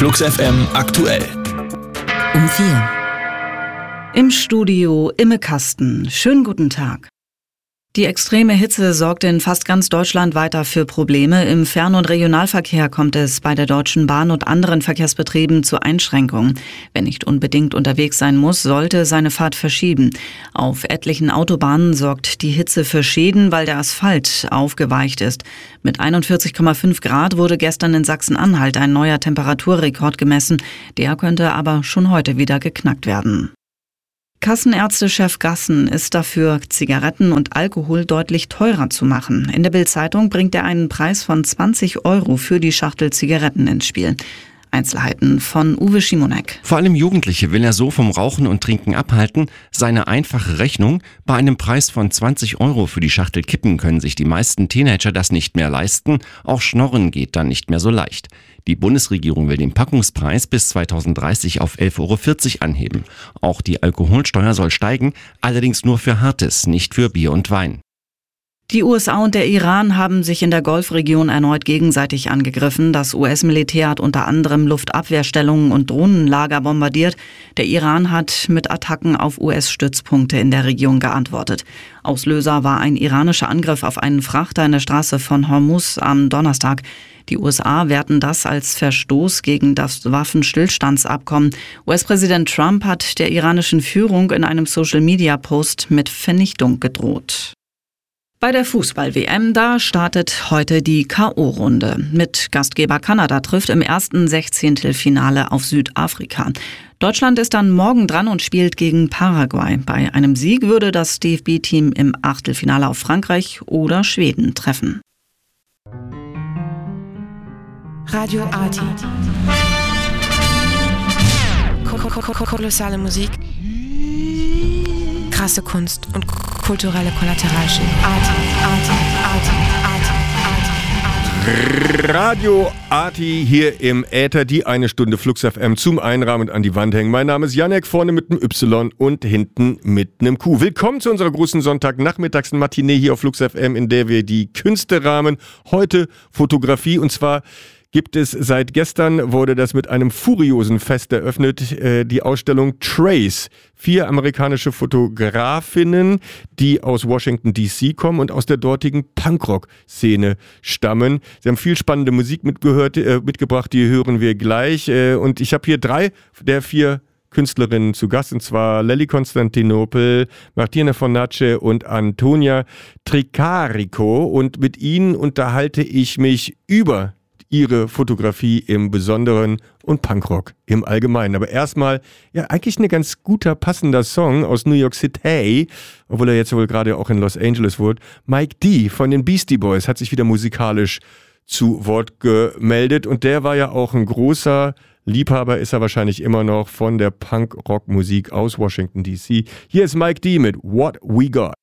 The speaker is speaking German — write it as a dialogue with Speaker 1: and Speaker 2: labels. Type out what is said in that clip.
Speaker 1: Flux FM aktuell.
Speaker 2: Um 4.
Speaker 3: Im Studio Imme Kasten. Schönen guten Tag. Die extreme Hitze sorgt in fast ganz Deutschland weiter für Probleme. Im Fern- und Regionalverkehr kommt es bei der Deutschen Bahn und anderen Verkehrsbetrieben zu Einschränkungen. Wer nicht unbedingt unterwegs sein muss, sollte seine Fahrt verschieben. Auf etlichen Autobahnen sorgt die Hitze für Schäden, weil der Asphalt aufgeweicht ist. Mit 41,5 Grad wurde gestern in Sachsen-Anhalt ein neuer Temperaturrekord gemessen. Der könnte aber schon heute wieder geknackt werden. Kassenärztechef Gassen ist dafür, Zigaretten und Alkohol deutlich teurer zu machen. In der Bild-Zeitung bringt er einen Preis von 20 € für die Schachtel Zigaretten ins Spiel. Einzelheiten von Uwe Schimonek.
Speaker 4: Vor allem Jugendliche will er so vom Rauchen und Trinken abhalten. Seine einfache Rechnung: bei einem Preis von 20 € für die Schachtel Kippen können sich die meisten Teenager das nicht mehr leisten. Auch Schnorren geht dann nicht mehr so leicht. Die Bundesregierung will den Packungspreis bis 2030 auf 11,40 € anheben. Auch die Alkoholsteuer soll steigen, allerdings nur für Hartes, nicht für Bier und Wein.
Speaker 3: Die USA und der Iran haben sich in der Golfregion erneut gegenseitig angegriffen. Das US-Militär hat unter anderem Luftabwehrstellungen und Drohnenlager bombardiert. Der Iran hat mit Attacken auf US-Stützpunkte in der Region geantwortet. Auslöser war ein iranischer Angriff auf einen Frachter in der Straße von Hormuz am Donnerstag. Die USA werten das als Verstoß gegen das Waffenstillstandsabkommen. US-Präsident Trump hat der iranischen Führung in einem Social-Media-Post mit Vernichtung gedroht. Bei der Fußball-WM, da startet heute die K.O.-Runde. Mit Gastgeber Kanada trifft im ersten 16-Finale auf Südafrika. Deutschland ist dann morgen dran und spielt gegen Paraguay. Bei einem Sieg würde das DFB-Team im Achtelfinale auf Frankreich oder Schweden treffen.
Speaker 2: Radio Arti. Kolossale Musik. Krasse Kunst und kulturelle Kollateralschäden.
Speaker 5: Arti. Radio Arti hier im Äther, die eine Stunde Flux FM zum Einrahmen an die Wand hängen. Mein Name ist Janek, vorne mit einem Y und hinten mit einem Q. Willkommen zu unserer großen Sonntagnachmittags-Matinee hier auf Flux FM, in der wir die Künste rahmen. Heute Fotografie, und zwar gibt es seit gestern, wurde das mit einem furiosen Fest eröffnet, die Ausstellung Trace. 4 amerikanische Fotografinnen, die aus Washington D.C. kommen und aus der dortigen Punkrock-Szene stammen. Sie haben viel spannende Musik mitgebracht, die hören wir gleich. Und ich habe hier 3 der 4 Künstlerinnen zu Gast, und zwar Lelly Konstantinopel, Martina Fornace und Antonia Tricarico. Und mit ihnen unterhalte ich mich über ihre Fotografie im Besonderen und Punkrock im Allgemeinen. Aber erstmal, ja, eigentlich ein ganz guter, passender Song aus New York City, obwohl er jetzt wohl gerade auch in Los Angeles wohnt. Mike D. von den Beastie Boys hat sich wieder musikalisch zu Wort gemeldet, und der war ja auch ein großer Liebhaber, ist er wahrscheinlich immer noch, von der Punk-Rock-Musik aus Washington D.C. Hier ist Mike D. mit What We Got.